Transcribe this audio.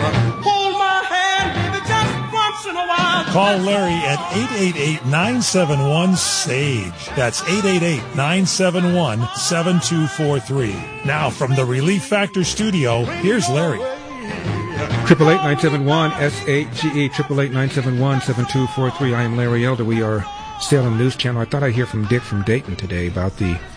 Hold my hand, baby, just once in a while. Call Larry at 888-971-SAGE. That's 888-971-7243. Now, from the Relief Factor studio, here's Larry. 888-971-SAGE, 888-971-7243. I am Larry Elder. We are Salem News Channel. I thought I'd hear from Dick from Dayton today about the